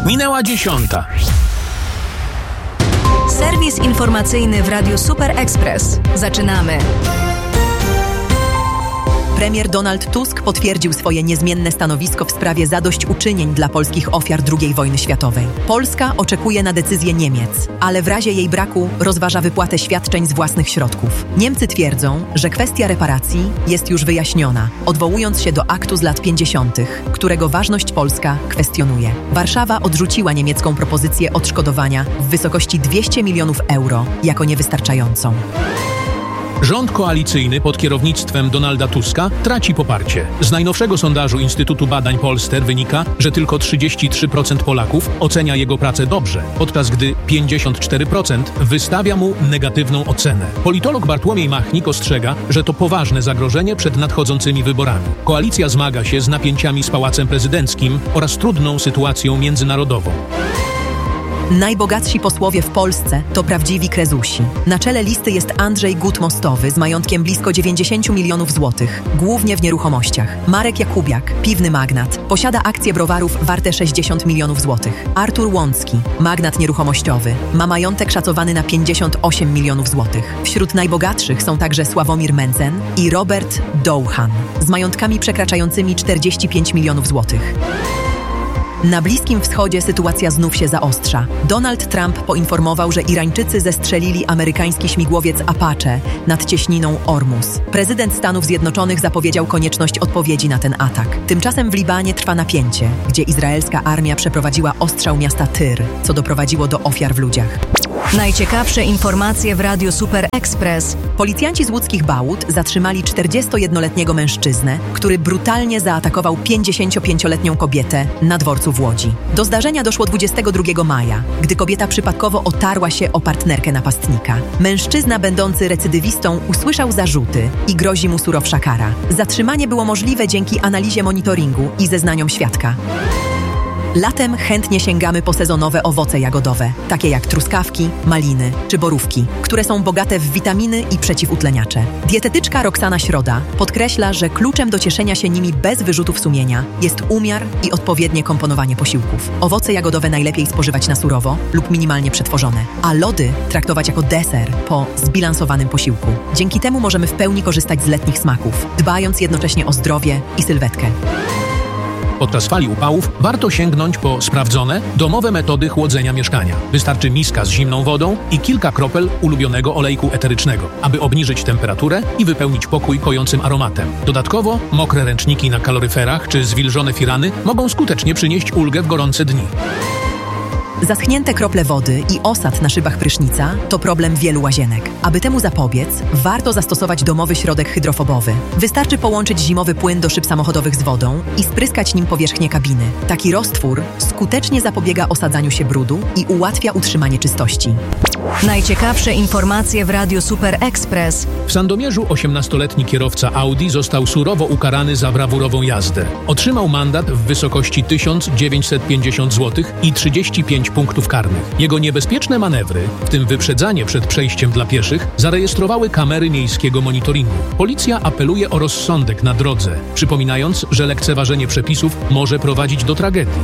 Minęła 10. Serwis informacyjny w Radiu Super Express. Zaczynamy. Premier Donald Tusk potwierdził swoje niezmienne stanowisko w sprawie zadośćuczynień dla polskich ofiar II wojny światowej. Polska oczekuje na decyzję Niemiec, ale w razie jej braku rozważa wypłatę świadczeń z własnych środków. Niemcy twierdzą, że kwestia reparacji jest już wyjaśniona, odwołując się do aktu z lat 50., którego ważność Polska kwestionuje. Warszawa odrzuciła niemiecką propozycję odszkodowania w wysokości 200 milionów euro jako niewystarczającą. Rząd koalicyjny pod kierownictwem Donalda Tuska traci poparcie. Z najnowszego sondażu Instytutu Badań Polster wynika, że tylko 33% Polaków ocenia jego pracę dobrze, podczas gdy 54% wystawia mu negatywną ocenę. Politolog Bartłomiej Machnik ostrzega, że to poważne zagrożenie przed nadchodzącymi wyborami. Koalicja zmaga się z napięciami z Pałacem Prezydenckim oraz trudną sytuacją międzynarodową. Najbogatsi posłowie w Polsce to prawdziwi krezusi. Na czele listy jest Andrzej Gut-Mostowy z majątkiem blisko 90 milionów złotych, głównie w nieruchomościach. Marek Jakubiak, piwny magnat, posiada akcje browarów warte 60 milionów złotych. Artur Łącki, magnat nieruchomościowy, ma majątek szacowany na 58 milionów złotych. Wśród najbogatszych są także Sławomir Mencen i Robert Douchan z majątkami przekraczającymi 45 milionów złotych. Na Bliskim Wschodzie sytuacja znów się zaostrza. Donald Trump poinformował, że Irańczycy zestrzelili amerykański śmigłowiec Apache nad cieśniną Ormus. Prezydent Stanów Zjednoczonych zapowiedział konieczność odpowiedzi na ten atak. Tymczasem w Libanie trwa napięcie, gdzie izraelska armia przeprowadziła ostrzał miasta Tyr, co doprowadziło do ofiar w ludziach. Najciekawsze informacje w Radiu Super Express. Policjanci z łódzkich Bałut zatrzymali 41-letniego mężczyznę, który brutalnie zaatakował 55-letnią kobietę na dworcu w Łodzi. Do zdarzenia doszło 22 maja, gdy kobieta przypadkowo otarła się o partnerkę napastnika. Mężczyzna będący recydywistą usłyszał zarzuty i grozi mu surowsza kara. Zatrzymanie było możliwe dzięki analizie monitoringu i zeznaniom świadka. Latem chętnie sięgamy po sezonowe owoce jagodowe, takie jak truskawki, maliny czy borówki, które są bogate w witaminy i przeciwutleniacze. Dietetyczka Roxana Środa podkreśla, że kluczem do cieszenia się nimi bez wyrzutów sumienia jest umiar i odpowiednie komponowanie posiłków. Owoce jagodowe najlepiej spożywać na surowo lub minimalnie przetworzone, a lody traktować jako deser po zbilansowanym posiłku. Dzięki temu możemy w pełni korzystać z letnich smaków, dbając jednocześnie o zdrowie i sylwetkę. Podczas fali upałów warto sięgnąć po sprawdzone, domowe metody chłodzenia mieszkania. Wystarczy miska z zimną wodą i kilka kropel ulubionego olejku eterycznego, aby obniżyć temperaturę i wypełnić pokój kojącym aromatem. Dodatkowo mokre ręczniki na kaloryferach czy zwilżone firany mogą skutecznie przynieść ulgę w gorące dni. Zaschnięte krople wody i osad na szybach prysznica to problem wielu łazienek. Aby temu zapobiec, warto zastosować domowy środek hydrofobowy. Wystarczy połączyć zimowy płyn do szyb samochodowych z wodą i spryskać nim powierzchnię kabiny. Taki roztwór skutecznie zapobiega osadzaniu się brudu i ułatwia utrzymanie czystości. Najciekawsze informacje w Radiu Super Express. W Sandomierzu 18-letni kierowca Audi został surowo ukarany za brawurową jazdę. Otrzymał mandat w wysokości 1950 zł i 35 punktów karnych. Jego niebezpieczne manewry, w tym wyprzedzanie przed przejściem dla pieszych, zarejestrowały kamery miejskiego monitoringu. Policja apeluje o rozsądek na drodze, przypominając, że lekceważenie przepisów może prowadzić do tragedii.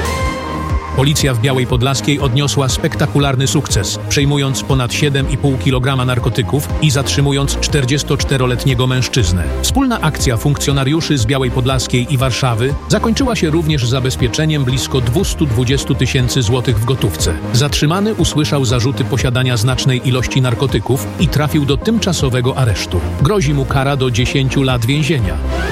Policja w Białej Podlaskiej odniosła spektakularny sukces, przejmując ponad 7,5 kg narkotyków i zatrzymując 44-letniego mężczyznę. Wspólna akcja funkcjonariuszy z Białej Podlaskiej i Warszawy zakończyła się również zabezpieczeniem blisko 220 000 złotych w gotówce. Zatrzymany usłyszał zarzuty posiadania znacznej ilości narkotyków i trafił do tymczasowego aresztu. Grozi mu kara do 10 lat więzienia.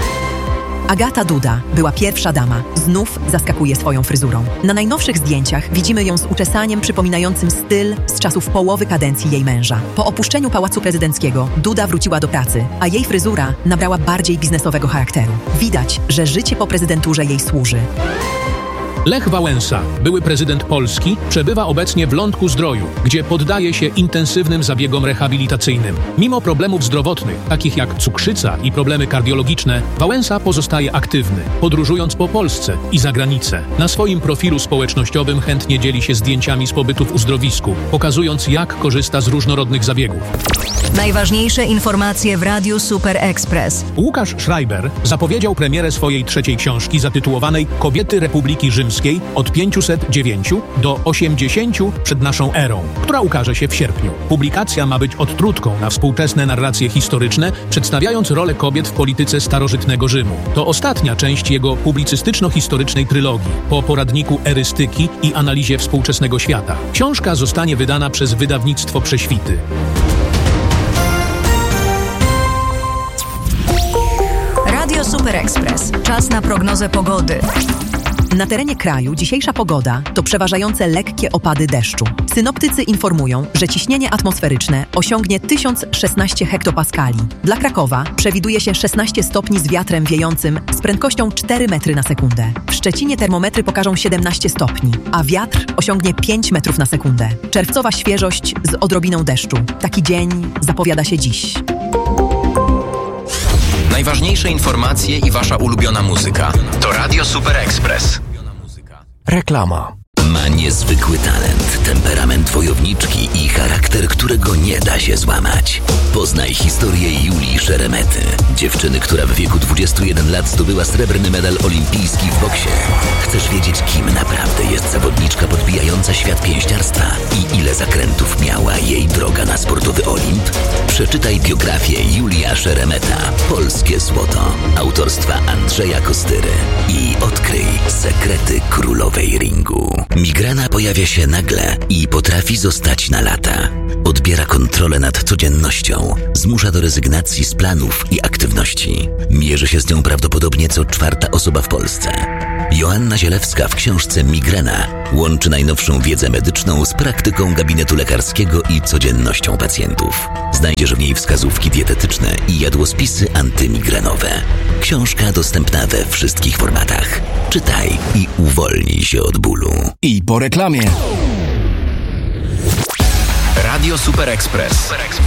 Agata Duda, była pierwsza dama, znów zaskakuje swoją fryzurą. Na najnowszych zdjęciach widzimy ją z uczesaniem przypominającym styl z czasów połowy kadencji jej męża. Po opuszczeniu Pałacu Prezydenckiego Duda wróciła do pracy, a jej fryzura nabrała bardziej biznesowego charakteru. Widać, że życie po prezydenturze jej służy. Lech Wałęsa, były prezydent Polski, przebywa obecnie w Lądku-Zdroju, gdzie poddaje się intensywnym zabiegom rehabilitacyjnym. Mimo problemów zdrowotnych, takich jak cukrzyca i problemy kardiologiczne, Wałęsa pozostaje aktywny, podróżując po Polsce i za granicę. Na swoim profilu społecznościowym chętnie dzieli się zdjęciami z pobytu w uzdrowisku, pokazując, jak korzysta z różnorodnych zabiegów. Najważniejsze informacje w Radiu Super Express. Łukasz Schreiber zapowiedział premierę swojej trzeciej książki zatytułowanej Kobiety Republiki Rzymskiej. polskiej od 509 do 80 przed naszą erą, która ukaże się w sierpniu. Publikacja ma być odtrutką na współczesne narracje historyczne, przedstawiając rolę kobiet w polityce starożytnego Rzymu. To ostatnia część jego publicystyczno-historycznej trylogii, po poradniku erystyki i analizie współczesnego świata. Książka zostanie wydana przez wydawnictwo Prześwity. Radio Super Express. Czas na prognozę pogody. Na terenie kraju dzisiejsza pogoda to przeważające lekkie opady deszczu. Synoptycy informują, że ciśnienie atmosferyczne osiągnie 1016 hektopaskali. Dla Krakowa przewiduje się 16 stopni z wiatrem wiejącym z prędkością 4 metry na sekundę. W Szczecinie termometry pokażą 17 stopni, a wiatr osiągnie 5 metrów na sekundę. Czerwcowa świeżość z odrobiną deszczu. Taki dzień zapowiada się dziś. Najważniejsze informacje i wasza ulubiona muzyka to Radio Super Express. Reklama. Ma niezwykły talent, temperament wojowniczki i charakter, którego nie da się złamać. Poznaj historię Julii Szeremety, dziewczyny, która w wieku 21 lat zdobyła srebrny medal olimpijski w boksie. Chcesz wiedzieć, kim naprawdę jest zawodniczka podbijająca świat pięściarstwa i ile zakrętów miała jej droga na sportowy Olimp? Przeczytaj biografię Julia Szeremeta, Polskie Złoto, autorstwa Andrzeja Kostyry i odkryj sekrety królowej ringu. Migrena pojawia się nagle i potrafi zostać na lata. Odbiera kontrolę nad codziennością, zmusza do rezygnacji z planów i aktywności. Mierzy się z nią prawdopodobnie co 4. osoba w Polsce. Joanna Zielewska w książce Migrena łączy najnowszą wiedzę medyczną z praktyką gabinetu lekarskiego i codziennością pacjentów. Znajdziesz w niej wskazówki dietetyczne i jadłospisy antymigrenowe. Książka dostępna we wszystkich formatach. Czytaj i uwolnij się od bólu. I po reklamie. Radio Super Express.